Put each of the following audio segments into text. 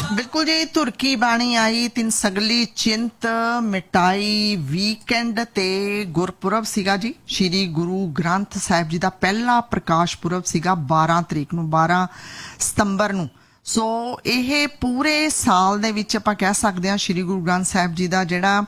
बिल्कुल जी, तुर्की बाणी आई तिन सगली चिंत मिटाई वीकेंड ते गुरपुरब सीगा जी। श्री गुरु ग्रंथ साहिब जी दा पहला प्रकाश पुरब सीगा 12 तरीक नूं, 12 ਸਤੰਬਰ ਨੂੰ। ਸੋ ਇਹ ਪੂਰੇ ਸਾਲ ਦੇ ਵਿੱਚ ਆਪਾਂ ਕਹਿ ਸਕਦੇ ਹਾਂ ਸ਼੍ਰੀ ਗੁਰੂ ਗ੍ਰੰਥ ਸਾਹਿਬ ਜੀ ਦਾ ਜਿਹੜਾ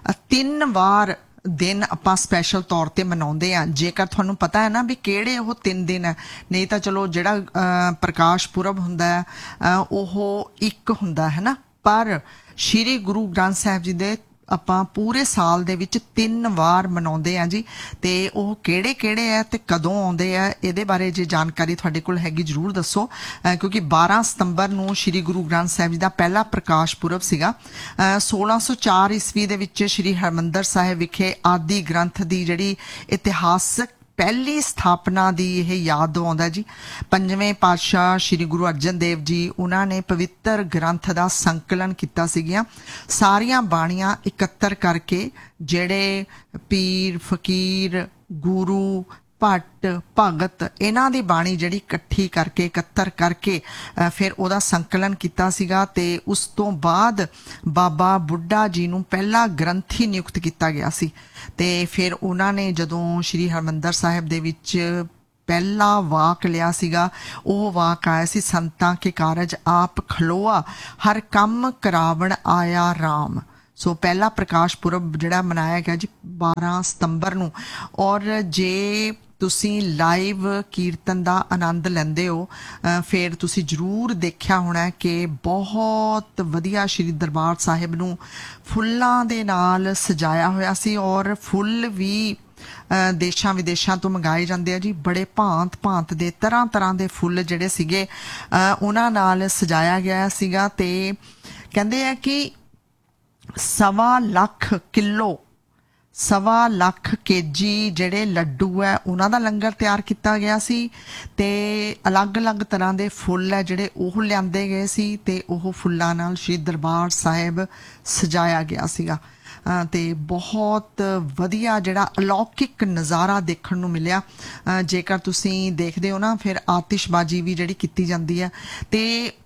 3 ਵਾਰ दिन ਆਪਾਂ ਸਪੈਸ਼ਲ ਤੌਰ ਤੇ ਮਨਾਉਂਦੇ ਆ। ਜੇਕਰ ਤੁਹਾਨੂੰ ਪਤਾ ਹੈ ਨਾ ਵੀ ਕਿਹੜੇ ਉਹ 3 ਦਿਨ ਹੈ, ਨਹੀਂ ਤਾਂ ਚਲੋ ਜਿਹੜਾ ਪ੍ਰਕਾਸ਼ ਪੁਰਬ ਹੁੰਦਾ ਹੈ ਉਹ ਇੱਕ ਹੁੰਦਾ ਹੈ ਨਾ, ਪਰ ਸ਼੍ਰੀ ਗੁਰੂ ਗ੍ਰੰਥ ਸਾਹਿਬ ਜੀ ਦੇ ਆਪਾਂ ਪੂਰੇ ਸਾਲ ਦੇ ਵਿੱਚ 3 ਵਾਰ ਮਨਾਉਂਦੇ ਆ ਜੀ। ਤੇ ਉਹ ਕਿਹੜੇ ਕਿਹੜੇ ਆ ਤੇ ਕਦੋਂ ਆਉਂਦੇ ਆ, ਇਹਦੇ ਬਾਰੇ ਜੇ ਜਾਣਕਾਰੀ ਤੁਹਾਡੇ ਕੋਲ ਹੈਗੀ ਜ਼ਰੂਰ ਦੱਸੋ, ਕਿਉਂਕਿ 12 ਸਤੰਬਰ ਨੂੰ ਸ਼੍ਰੀ ਗੁਰੂ ਗ੍ਰੰਥ ਸਾਹਿਬ ਜੀ ਦਾ ਪਹਿਲਾ ਪ੍ਰਕਾਸ਼ ਪੁਰਬ ਸੀਗਾ। 1604 ਈਸਵੀ ਦੇ ਵਿੱਚ ਸ਼੍ਰੀ ਹਰਿਮੰਦਰ ਸਾਹਿਬ ਵਿਖੇ ਆਦਿ ਗ੍ਰੰਥ ਦੀ ਜਿਹੜੀ ਇਤਿਹਾਸਕ ਪਹਿਲੀ ਸਥਾਪਨਾ ਦੀ ਇਹ ਯਾਦ ਦਿਵਾਉਂਦਾ ਜੀ। 5ਵੇਂ ਪਾਤਸ਼ਾਹ ਸ਼੍ਰੀ ਗੁਰੂ ਅਰਜਨ ਦੇਵ ਜੀ ਉਹਨਾਂ ਨੇ ਪਵਿੱਤਰ ਗ੍ਰੰਥ ਦਾ ਸੰਕਲਨ ਕੀਤਾ ਸੀਗੀਆਂ। ਸਾਰੀਆਂ ਬਾਣੀਆਂ ਇਕੱਤਰ ਕਰਕੇ ਜਿਹੜੇ ਪੀਰ ਫਕੀਰ ਗੁਰੂ ਭੱਟ ਭਗਤ ਇਹਨਾਂ ਦੀ ਬਾਣੀ ਜਿਹੜੀ ਇਕੱਠੀ ਕਰਕੇ ਇਕੱਤਰ ਕਰਕੇ ਫਿਰ ਉਹਦਾ ਸੰਕਲਨ ਕੀਤਾ ਸੀਗਾ। ਤੇ ਉਸ ਤੋਂ ਬਾਅਦ ਬਾਬਾ ਬੁੱਢਾ ਜੀ ਨੂੰ ਪਹਿਲਾ ਗ੍ਰੰਥੀ ਨਿਯੁਕਤ ਕੀਤਾ ਗਿਆ ਸੀ। ਤੇ ਫਿਰ ਉਹਨਾਂ ਨੇ ਜਦੋਂ ਸ਼੍ਰੀ ਹਰਿਮੰਦਰ ਸਾਹਿਬ ਦੇ ਵਿੱਚ ਪਹਿਲਾ ਵਾਕ ਲਿਆ ਸੀਗਾ, ਉਹ ਵਾਕ ਆਇਆ ਸੀ ਸੰਤਾਂ ਕੇ ਕਾਰਜ ਆਪ ਖਲੋਆ ਹਰ ਕੰਮ ਕਰਾਵਣ ਆਇਆ ਰਾਮ। ਸੋ ਪਹਿਲਾ ਪ੍ਰਕਾਸ਼ ਪੁਰਬ ਜਿਹੜਾ ਮਨਾਇਆ ਗਿਆ ਜੀ 12 ਸਤੰਬਰ ਨੂੰ। ਔਰ ਜੇ ਤੁਸੀਂ ਲਾਈਵ ਕੀਰਤਨ ਦਾ ਆਨੰਦ ਲੈਂਦੇ ਹੋ ਫਿਰ ਤੁਸੀਂ ਜ਼ਰੂਰ ਦੇਖਿਆ ਹੋਣਾ ਕਿ ਬਹੁਤ ਵਧੀਆ ਸ਼੍ਰੀ ਦਰਬਾਰ ਸਾਹਿਬ ਨੂੰ ਫੁੱਲਾਂ ਦੇ ਨਾਲ ਸਜਾਇਆ ਹੋਇਆ ਸੀ। ਔਰ ਫੁੱਲ ਵੀ ਦੇਸ਼ਾਂ ਵਿਦੇਸ਼ਾਂ ਤੋਂ ਮੰਗਾਏ ਜਾਂਦੇ ਆ ਜੀ। ਬੜੇ ਭਾਂਤ ਭਾਂਤ ਦੇ ਤਰ੍ਹਾਂ ਤਰ੍ਹਾਂ ਦੇ ਫੁੱਲ ਜਿਹੜੇ ਸੀਗੇ ਉਹਨਾਂ ਨਾਲ ਸਜਾਇਆ ਗਿਆ ਸੀਗਾ। ਤੇ ਕਹਿੰਦੇ ਆ ਕਿ 1.25 ਲੱਖ ਕਿਲੋ 1.25 ਲੱਖ ਕੇਜੀ ਜਿਹੜੇ ਲੱਡੂ ਹੈ ਉਹਨਾਂ ਦਾ ਲੰਗਰ ਤਿਆਰ ਕੀਤਾ ਗਿਆ ਸੀ। ਤੇ ਅਲੱਗ-ਅਲੱਗ ਤਰ੍ਹਾਂ ਦੇ ਫੁੱਲ ਹੈ ਜਿਹੜੇ ਉਹ ਲਿਆਂਦੇ ਗਏ ਸੀ ਤੇ ਉਹ ਫੁੱਲਾਂ ਨਾਲ ਸ਼੍ਰੀ ਦਰਬਾਰ ਸਾਹਿਬ ਸਜਾਇਆ ਗਿਆ ਸੀਗਾ। ਤੇ ਬਹੁਤ ਵਧੀਆ ਜਿਹੜਾ ਅਲੌਕਿਕ ਨਜ਼ਾਰਾ ਦੇਖਣ ਨੂੰ ਮਿਲਿਆ। ਜੇਕਰ ਤੁਸੀਂ ਦੇਖਦੇ ਹੋ ਨਾ ਫਿਰ ਆਤਿਸ਼ਬਾਜ਼ੀ ਵੀ ਜਿਹੜੀ ਕੀਤੀ ਜਾਂਦੀ ਹੈ। ਤੇ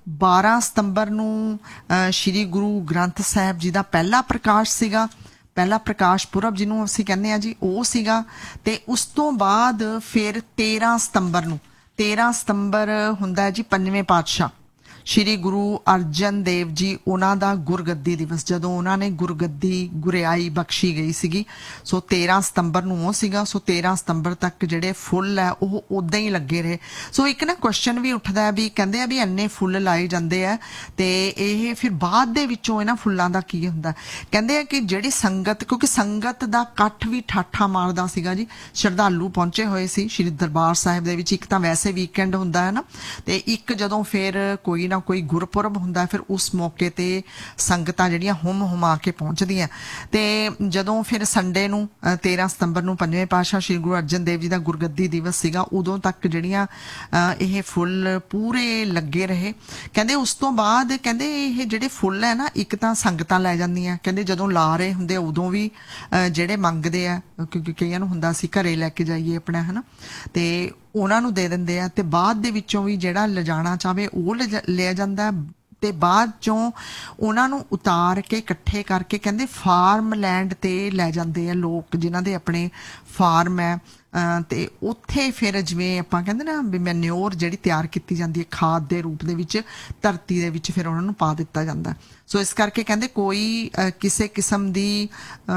12 ਸਤੰਬਰ ਨੂੰ ਸ਼੍ਰੀ ਗੁਰੂ ਗ੍ਰੰਥ ਸਾਹਿਬ ਜੀ ਦਾ ਪਹਿਲਾ ਪ੍ਰਕਾਸ਼ ਸੀਗਾ, ਪਹਿਲਾ ਪ੍ਰਕਾਸ਼ ਪੁਰਬ ਜਿਹਨੂੰ ਅਸੀਂ ਕਹਿੰਦੇ ਆ ਜੀ, ਉਹ ਸੀਗਾ। ਤੇ ਉਸ ਤੋਂ ਬਾਅਦ ਫਿਰ 13 ਸਤੰਬਰ ਨੂੰ 13 ਸਤੰਬਰ ਹੁੰਦਾ ਜੀ 5ਵੇਂ ਪਾਤਸ਼ਾਹ ਸ਼੍ਰੀ ਗੁਰੂ ਅਰਜਨ ਦੇਵ ਜੀ ਉਹਨਾਂ ਦਾ ਗੁਰਗੱਦੀ ਦਿਵਸ, ਜਦੋਂ ਉਹਨਾਂ ਨੇ ਗੁਰਗੱਦੀ ਗੁਰਿਆਈ ਬਖਸ਼ੀ ਗਈ ਸੀਗੀ। ਸੋ 13 ਸਤੰਬਰ ਨੂੰ ਉਹ ਸੀਗਾ। ਸੋ 13 ਸਤੰਬਰ ਤੱਕ ਜਿਹੜੇ ਫੁੱਲ ਹੈ ਉਹ ਉਦਾਂ ਹੀ ਲੱਗੇ ਰਹੇ। ਸੋ ਇੱਕ ਨਾ ਕੁਐਸਚਨ ਵੀ ਉੱਠਦਾ ਵੀ ਕਹਿੰਦੇ ਆ ਵੀ ਇੰਨੇ ਫੁੱਲ ਲਾਏ ਜਾਂਦੇ ਆ ਤੇ ਇਹ ਫਿਰ ਬਾਅਦ ਦੇ ਵਿੱਚੋਂ ਇਹਨਾਂ ਫੁੱਲਾਂ ਦਾ ਕੀ ਹੁੰਦਾ। ਕਹਿੰਦੇ ਆ ਕਿ ਜਿਹੜੀ ਸੰਗਤ, ਕਿਉਂਕਿ ਸੰਗਤ ਦਾ ਇਕੱਠ ਵੀ ਠਾਠਾ ਮਾਰਦਾ ਸੀਗਾ ਜੀ। ਸ਼ਰਧਾਲੂ ਪਹੁੰਚੇ ਹੋਏ ਸੀ ਸ਼੍ਰੀ ਦਰਬਾਰ ਸਾਹਿਬ ਦੇ ਵਿੱਚ। ਇੱਕ ਤਾਂ ਵੈਸੇ ਵੀਕਐਂਡ ਹੁੰਦਾ ਹੈ ਨਾ, ਤੇ ਇੱਕ ਜਦੋਂ ਫਿਰ ਕੋਈ ਨਾ ਕੋਈ ਗੁਰਪੁਰਬ ਹੁੰਦਾ ਫਿਰ ਉਸ ਮੌਕੇ ਤੇ ਸੰਗਤਾਂ ਜਿਹੜੀਆਂ ਹੁਮਾ ਕੇ ਪਹੁੰਚਦੀਆਂ। ਤੇ ਜਦੋਂ ਫਿਰ ਸੰਡੇ ਨੂੰ 13 ਸਤੰਬਰ ਨੂੰ 5ਵੇਂ ਪਾਤਸ਼ਾਹ ਸ਼੍ਰੀ ਗੁਰੂ ਅਰਜਨ ਦੇਵ ਜੀ ਦਾ ਗੁਰਗੱਦੀ ਦਿਵਸ ਸੀਗਾ, ਉਦੋਂ ਤੱਕ ਜਿਹੜੀਆਂ ਇਹ ਫੁੱਲ ਪੂਰੇ ਲੱਗੇ ਰਹੇ। ਕਹਿੰਦੇ ਉਸ ਤੋਂ ਬਾਅਦ ਕਹਿੰਦੇ ਇਹ ਜਿਹੜੇ ਫੁੱਲ ਹੈ ਨਾ, ਇੱਕ ਤਾਂ ਸੰਗਤਾਂ ਲੈ ਜਾਂਦੀਆਂ, ਕਹਿੰਦੇ ਜਦੋਂ ਲਾ ਰਹੇ ਹੁੰਦੇ ਉਦੋਂ ਵੀ ਜਿਹੜੇ ਮੰਗਦੇ ਆ, ਕਿਉਂਕਿ ਕਈਆਂ ਨੂੰ ਹੁੰਦਾ ਸੀ ਘਰੇ ਲੈ ਕੇ ਜਾਈਏ ਆਪਣਾ, ਹੈ ਨਾ, ਤੇ ਉਹਨਾਂ ਨੂੰ ਦੇ ਦਿੰਦੇ ਆ। ਤੇ ਬਾਅਦ ਦੇ ਵਿੱਚੋਂ ਵੀ ਜਿਹੜਾ ਲਿਜਾਣਾ ਚਾਹਵੇ ਉਹ ਲਿਆ ਜਾਂਦਾ। ਤੇ ਬਾਅਦ ਚੋਂ ਉਹਨਾਂ ਨੂੰ ਉਤਾਰ ਕੇ ਇਕੱਠੇ ਕਰਕੇ ਕਹਿੰਦੇ ਫਾਰਮ ਲੈਂਡ ਤੇ ਲੈ ਜਾਂਦੇ ਆ ਲੋਕ ਜਿਨ੍ਹਾਂ ਦੇ ਆਪਣੇ ਫਾਰਮ ਹੈ। ਤੇ ਉੱਥੇ ਫਿਰ ਜਿਵੇਂ ਆਪਾਂ ਕਹਿੰਦੇ ਨਾ ਵੀ ਮੈਨਿਓਰ ਜਿਹੜੀ ਤਿਆਰ ਕੀਤੀ ਜਾਂਦੀ ਹੈ ਖਾਦ ਦੇ ਰੂਪ ਦੇ ਵਿੱਚ ਧਰਤੀ ਦੇ ਵਿੱਚ, ਫਿਰ ਉਹਨਾਂ ਨੂੰ ਪਾ ਦਿੱਤਾ ਜਾਂਦਾ। ਸੋ ਇਸ ਕਰਕੇ ਕਹਿੰਦੇ ਕੋਈ ਕਿਸੇ ਕਿਸਮ ਦੀ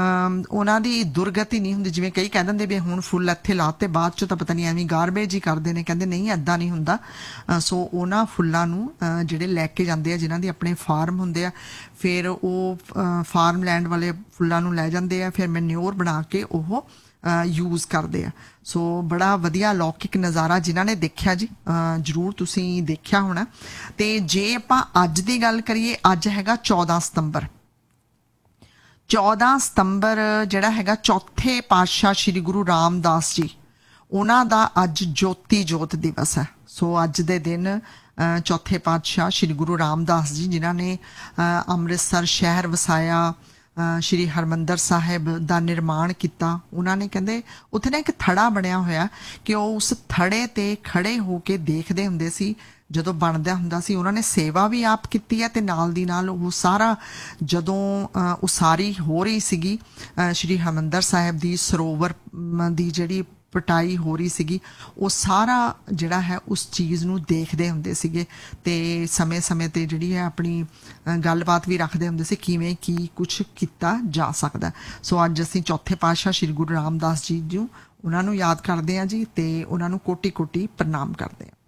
ਉਹਨਾਂ ਦੀ ਦੁਰਗਤੀ ਨਹੀਂ ਹੁੰਦੀ। ਜਿਵੇਂ ਕਈ ਕਹਿ ਦਿੰਦੇ ਵੀ ਹੁਣ ਫੁੱਲ ਇੱਥੇ ਲਾਤੇ ਬਾਅਦ ਚੋਂ ਤਾਂ ਪਤਾ ਨਹੀਂ ਐਵੇਂ ਗਾਰਬੇਜ ਹੀ ਕਰਦੇ ਨੇ, ਕਹਿੰਦੇ ਨਹੀਂ, ਏਦਾਂ ਨਹੀਂ ਹੁੰਦਾ। ਸੋ ਉਹਨਾਂ ਫੁੱਲਾਂ ਨੂੰ ਜਿਹੜੇ ਲੈ ਕੇ ਜਾਂਦੇ ਆ ਜਿਨ੍ਹਾਂ ਦੇ ਆਪਣੇ ਫਾਰਮ ਹੁੰਦੇ ਆ, ਫਿਰ ਉਹ ਫਾਰਮ ਲੈਂਡ ਵਾਲੇ ਫੁੱਲਾਂ ਨੂੰ ਲੈ ਜਾਂਦੇ ਆ, ਫਿਰ ਮੈਨਿਓਰ ਬਣਾ ਕੇ ਉਹ ਯੂਜ਼ ਕਰਦੇ ਆ। ਸੋ ਬੜਾ ਵਧੀਆ ਲੌਕਿਕ ਨਜ਼ਾਰਾ ਜਿਨ੍ਹਾਂ ਨੇ ਦੇਖਿਆ ਜੀ ਜ਼ਰੂਰ ਤੁਸੀਂ ਦੇਖਿਆ ਹੋਣਾ। ਤੇ ਜੇ ਆਪਾਂ ਅੱਜ ਦੀ ਗੱਲ ਕਰੀਏ, ਅੱਜ ਹੈਗਾ 14 ਸਤੰਬਰ। 14 ਸਤੰਬਰ ਜਿਹੜਾ ਹੈਗਾ ਚੌਥੇ ਪਾਤਸ਼ਾਹ ਸ਼੍ਰੀ ਗੁਰੂ ਰਾਮਦਾਸ ਜੀ ਉਹਨਾਂ ਦਾ ਅੱਜ ਜੋਤੀ ਜੋਤ ਦਿਵਸ ਹੈ। ਸੋ ਅੱਜ ਦੇ ਦਿਨ ਚੌਥੇ ਪਾਤਸ਼ਾਹ ਸ਼੍ਰੀ ਗੁਰੂ ਰਾਮਦਾਸ ਜੀ ਜਿਨ੍ਹਾਂ ਨੇ ਅੰਮ੍ਰਿਤਸਰ ਸ਼ਹਿਰ ਵਸਾਇਆ, ਸ਼੍ਰੀ ਹਰਿਮੰਦਰ ਸਾਹਿਬ ਦਾ ਨਿਰਮਾਣ ਕੀਤਾ, ਉਹਨਾਂ ਨੇ ਕਹਿੰਦੇ ਉੱਥੇ ਨਾ ਇੱਕ ਥੜਾ ਬਣਿਆ ਹੋਇਆ ਕਿ ਉਹ ਉਸ ਥੜੇ ਤੇ ਖੜੇ ਹੋ ਕੇ ਦੇਖਦੇ ਹੁੰਦੇ ਸੀ ਜਦੋਂ ਬਣਦਾ ਹੁੰਦਾ ਸੀ ਉਹਨਾਂ ਨੇ ਸੇਵਾ ਵੀ ਆਪ ਕੀਤੀ ਹੈ, ਤੇ ਨਾਲ ਦੀ ਨਾਲ ਉਹ ਸਾਰਾ ਜਦੋਂ ਉਸਾਰੀ ਹੋ ਰਹੀ ਸੀਗੀ ਸ਼੍ਰੀ ਹਰਿਮੰਦਰ ਸਾਹਿਬ ਦੀ ਸਰੋਵਰ ਦੀ ਜਿਹੜੀ ਪਟਾਈ ਹੋ ਰਹੀ ਸੀਗੀ, ਉਹ ਸਾਰਾ ਜਿਹੜਾ ਹੈ ਉਸ ਚੀਜ਼ ਨੂੰ ਦੇਖਦੇ ਹੁੰਦੇ ਸੀਗੇ, ਤੇ ਸਮੇਂ-ਸਮੇਂ ਤੇ ਜਿਹੜੀ ਹੈ ਆਪਣੀ ਗੱਲਬਾਤ ਵੀ ਰੱਖਦੇ ਹੁੰਦੇ ਸੀ ਕਿਵੇਂ ਕੀ ਕੁਛ ਕੀਤਾ ਜਾ ਸਕਦਾ। ਸੋ ਅੱਜ ਅਸੀਂ ਚੌਥੇ ਪਾਤਸ਼ਾਹ ਸ਼੍ਰੀ ਗੁਰੂ ਰਾਮਦਾਸ ਜੀ ਨੂੰ ਉਹਨਾਂ ਨੂੰ ਯਾਦ ਕਰਦੇ ਹਾਂ ਜੀ, ਤੇ ਉਹਨਾਂ ਨੂੰ ਕੋਟੀ-ਕੋਟੀ ਪ੍ਰਣਾਮ ਕਰਦੇ ਹਾਂ।